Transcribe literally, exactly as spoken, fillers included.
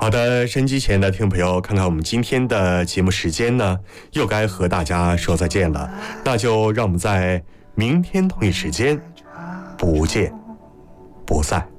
好的，收音机前的听众朋友，看看我们今天的节目时间呢，又该和大家说再见了。那就让我们在明天同一时间不见不散。